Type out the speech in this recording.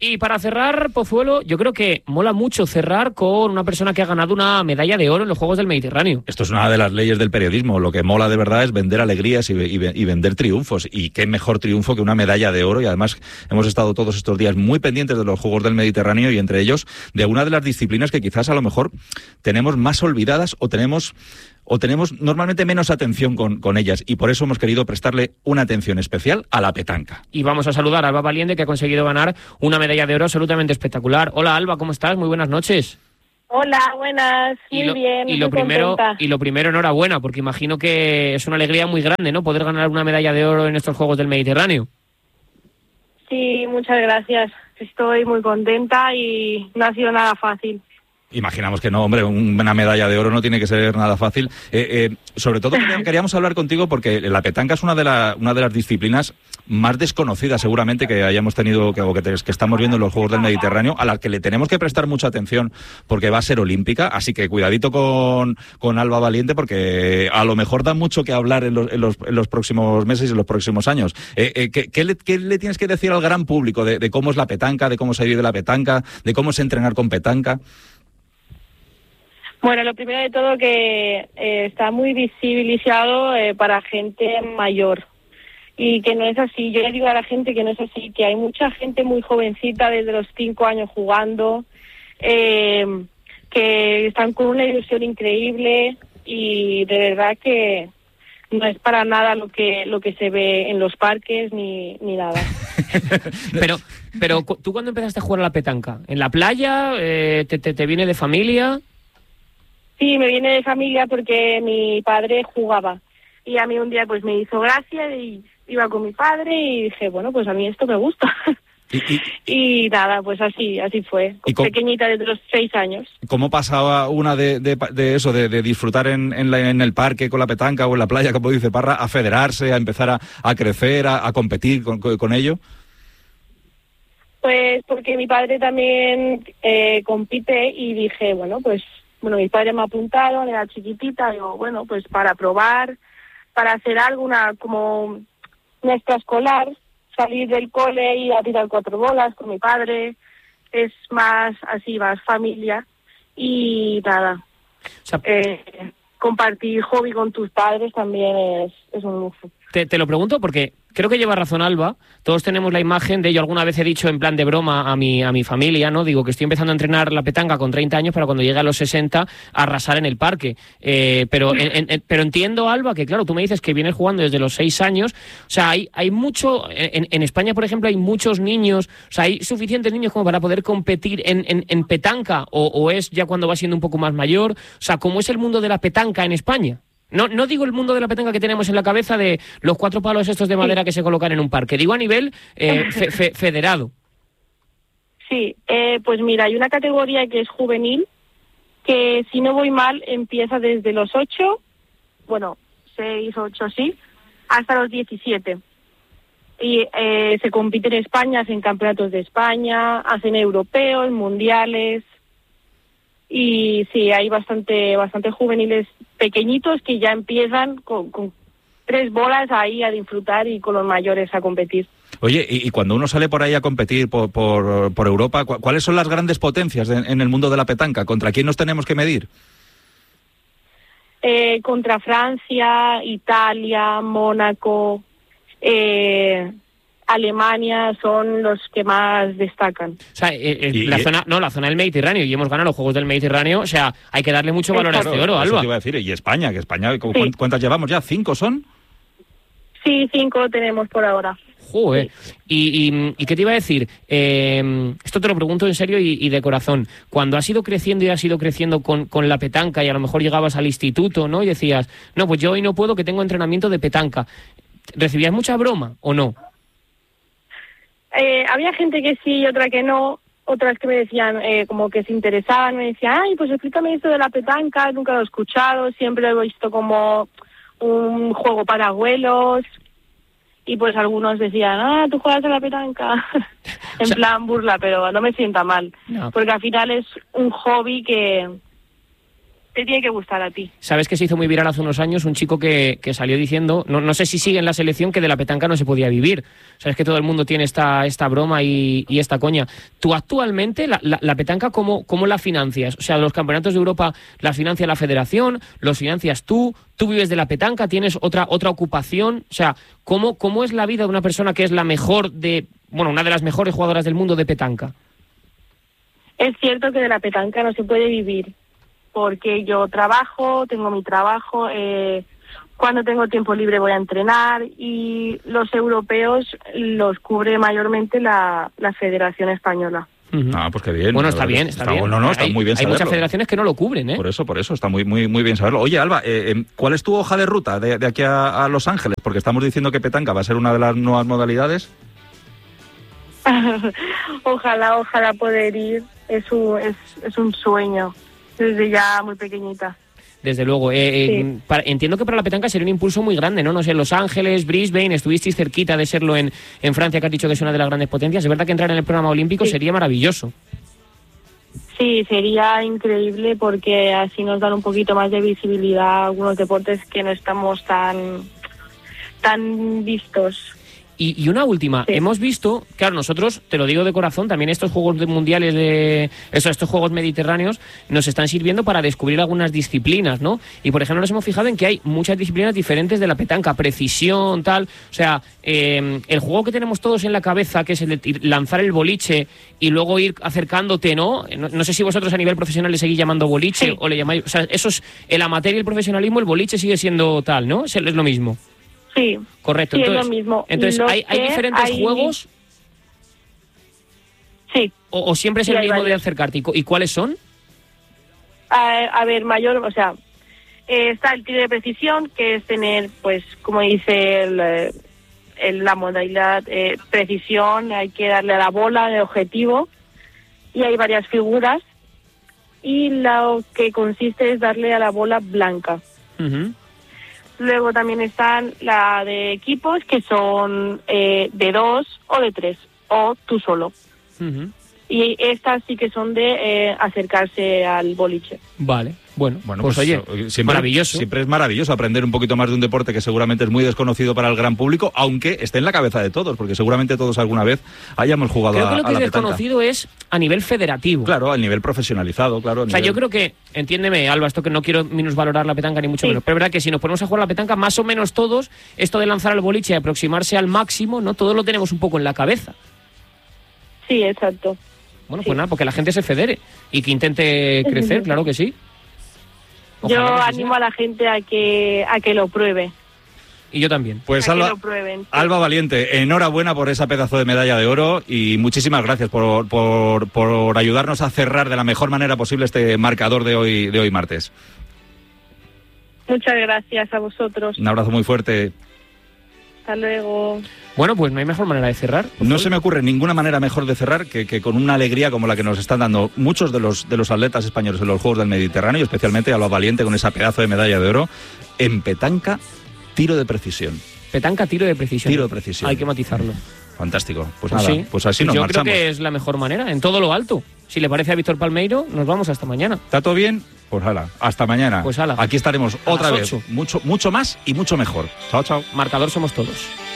Y para cerrar, Pozuelo, yo creo que mola mucho cerrar con una persona que ha ganado una medalla de oro en los Juegos del Mediterráneo. Esto es una de las leyes del periodismo. Lo que mola de verdad es vender alegrías y vender triunfos. Y qué mejor triunfo que una medalla de oro. Y además hemos estado todos estos días muy pendientes de los Juegos del Mediterráneo y entre ellos de una de las disciplinas que quizás a lo mejor tenemos más olvidadas o tenemos normalmente menos atención con ellas, y por eso hemos querido prestarle una atención especial a la petanca. Y vamos a saludar a Alba Valiente, que ha conseguido ganar una medalla de oro absolutamente espectacular. Hola Alba, ¿cómo estás? Muy buenas noches. Hola, buenas, muy bien. Y lo primero, enhorabuena, porque imagino que es una alegría muy grande, ¿no?, poder ganar una medalla de oro en estos Juegos del Mediterráneo. Sí, muchas gracias. Estoy muy contenta y no ha sido nada fácil. Imaginamos que no, hombre, una medalla de oro no tiene que ser nada fácil. Sobre todo queríamos hablar contigo porque la petanca es una de las disciplinas más desconocidas seguramente que hayamos tenido, que estamos viendo en los Juegos del Mediterráneo, a las que le tenemos que prestar mucha atención porque va a ser olímpica, así que cuidadito con Alba Valiente, porque a lo mejor da mucho que hablar en los próximos meses y en los próximos años. ¿Qué le tienes que decir al gran público de cómo es la petanca, de cómo se vive la petanca, de cómo es entrenar con petanca? Bueno, lo primero de todo que está muy visibilizado para gente mayor y que no es así. Yo le digo a la gente que no es así, que hay mucha gente muy jovencita desde los 5 años jugando, que están con una ilusión increíble y de verdad que no es para nada lo que se ve en los parques ni nada. Pero ¿tú cuándo empezaste a jugar a la petanca? ¿En la playa? ¿Te viene de familia? Sí, me viene de familia porque mi padre jugaba y a mí un día pues me hizo gracia y iba con mi padre y dije, bueno, pues a mí esto me gusta. Y nada, pues así fue, pequeñita desde los 6 años. ¿Cómo pasaba una de eso, de disfrutar en el parque con la petanca o en la playa, como dice Parra, a federarse, a empezar a crecer, a competir con ello? Pues porque mi padre también compite y dije, bueno, mis padres me apuntaron, era chiquitita, digo, bueno, pues para probar, para hacer algo, como una extraescolar, salir del cole y a tirar 4 bolas con mi padre, es más así, más familia, y nada, compartir hobby con tus padres también es un lujo. Te lo pregunto porque creo que lleva razón Alba. Todos tenemos la imagen de, yo alguna vez he dicho en plan de broma a mi familia, ¿no? Digo que estoy empezando a entrenar la petanca con 30 años para cuando llegue a los 60 arrasar en el parque. Pero entiendo, Alba, que claro, tú me dices que vienes jugando desde los 6 años. O sea, hay mucho... En España, por ejemplo, hay muchos niños. O sea, ¿hay suficientes niños como para poder competir en petanca? ¿O es ya cuando va siendo un poco más mayor? O sea, ¿cómo es el mundo de la petanca en España? No digo el mundo de la petanca que tenemos en la cabeza de los 4 palos estos de madera que se colocan en un parque. Digo a nivel federado. Sí, pues mira, hay una categoría que es juvenil, que si no voy mal empieza desde los 8, 6, 8, sí, hasta los 17. Y se compite en España, hacen campeonatos de España, hacen europeos, mundiales. Y sí, hay bastante juveniles pequeñitos que ya empiezan con 3 bolas ahí a disfrutar y con los mayores a competir. Oye, y cuando uno sale por ahí a competir por Europa, ¿cuáles son las grandes potencias en el mundo de la petanca? ¿Contra quién nos tenemos que medir? Contra Francia, Italia, Mónaco, Alemania son los que más destacan. O sea, la zona del Mediterráneo, y hemos ganado los Juegos del Mediterráneo, o sea, hay que darle mucho valor a este oro, Alba. Eso te iba a decir, y España, sí. ¿Cuántas llevamos ya? ¿5 son? Sí, 5 tenemos por ahora. Joder. Sí. ¿Y qué te iba a decir? Esto te lo pregunto en serio y de corazón. Cuando has ido creciendo con la petanca y a lo mejor llegabas al instituto, ¿no? Y decías, no, pues yo hoy no puedo, que tengo entrenamiento de petanca. ¿Recibías mucha broma o no? Había gente que sí y otra que no, otras que me decían como que se interesaban, me decían, ay, pues explícame esto de la petanca, nunca lo he escuchado, siempre lo he visto como un juego para abuelos, y pues algunos decían, tú juegas a la petanca, en plan burla, pero no me sienta mal, no. Porque al final es un hobby que te tiene que gustar a ti. Sabes que se hizo muy viral hace unos años un chico que salió diciendo, no sé si sigue en la selección, que de la petanca no se podía vivir. Sabes que todo el mundo tiene esta broma y esta coña. Tú actualmente, la petanca, ¿cómo la financias? O sea, los campeonatos de Europa las financia la federación, los financias tú vives de la petanca, tienes otra ocupación. O sea, ¿cómo es la vida de una persona que es una de las mejores jugadoras del mundo de petanca? Es cierto que de la petanca no se puede vivir, porque yo trabajo, tengo mi trabajo, cuando tengo tiempo libre voy a entrenar y los europeos los cubre mayormente la Federación Española. Ah, pues qué bien. Bueno, está bien. Bueno, no, está muy bien hay saberlo. muchas federaciones que no lo cubren, ¿eh? Por eso, está muy bien saberlo. Oye, Alba, ¿cuál es tu hoja de ruta de aquí a Los Ángeles? Porque estamos diciendo que petanca va a ser una de las nuevas modalidades. Ojalá poder ir, es un sueño, desde ya muy pequeñita. Desde luego. Sí. Entiendo que para la petanca sería un impulso muy grande, ¿no? No sé, Los Ángeles, Brisbane, estuvisteis cerquita de serlo en Francia, que has dicho que es una de las grandes potencias. Es verdad que entrar en el programa olímpico sería maravilloso. Sí, sería increíble porque así nos dan un poquito más de visibilidad a algunos deportes que no estamos tan vistos. Y una última, hemos visto, claro, nosotros, te lo digo de corazón, también estos Juegos Mundiales, estos Juegos Mediterráneos nos están sirviendo para descubrir algunas disciplinas, ¿no? Y, por ejemplo, nos hemos fijado en que hay muchas disciplinas diferentes de la petanca, precisión, tal. O sea, el juego que tenemos todos en la cabeza, que es el de lanzar el boliche y luego ir acercándote, ¿no? No sé si vosotros a nivel profesional le seguís llamando boliche o le llamáis... O sea, eso es el amateur y el profesionalismo, el boliche sigue siendo tal, ¿no? Es lo mismo. Sí, correcto. Sí, entonces, es lo mismo. Entonces, ¿hay diferentes juegos? Sí. ¿O siempre es el mismo de acercarte? ¿Y cuáles son? A ver, está el tiro de precisión, que es tener, pues, como dice la modalidad, precisión, hay que darle a la bola de objetivo, y hay varias figuras, y lo que consiste es darle a la bola blanca. Uh-huh. Luego también están la de equipos, que son de 2 o de 3, o tú solo. Uh-huh. Y estas sí que son de acercarse al boliche. Vale, bueno pues oye, maravilloso. Siempre es maravilloso aprender un poquito más de un deporte que seguramente es muy desconocido para el gran público, aunque esté en la cabeza de todos, porque seguramente todos alguna vez hayamos jugado a la petanca. Creo que lo que es desconocido es a nivel federativo. Claro, a nivel profesionalizado, claro. O sea, yo creo que, entiéndeme, Alba, esto que no quiero minusvalorar la petanca ni mucho menos, pero es verdad que si nos ponemos a jugar la petanca, más o menos todos, esto de lanzar al boliche y aproximarse al máximo, ¿no? Todos lo tenemos un poco en la cabeza. Sí, exacto. Bueno, pues nada, porque la gente se federe y que intente crecer, claro que sí. Ojalá yo animo a la gente a que lo pruebe. Y yo también. Pues Alba Valiente, enhorabuena por esa pedazo de medalla de oro y muchísimas gracias por ayudarnos a cerrar de la mejor manera posible este marcador de hoy martes. Muchas gracias a vosotros. Un abrazo muy fuerte. Hasta luego. Bueno, pues no hay mejor manera de cerrar. No se me ocurre ninguna manera mejor de cerrar que con una alegría como la que nos están dando muchos de los atletas españoles en los Juegos del Mediterráneo, y especialmente Alba Valiente con esa pedazo de medalla de oro en petanca, tiro de precisión. Petanca, tiro de precisión. Tiro de precisión. Hay que matizarlo. Fantástico. Pues nada, sí. Pues así nos marchamos. Yo creo que es la mejor manera, en todo lo alto. Si le parece a Víctor Palmeiro, nos vamos hasta mañana. ¿Está todo bien? Pues hala, hasta mañana. Pues hala. Aquí estaremos otra vez. Mucho más y mucho mejor. Chao, chao. Marcador somos todos.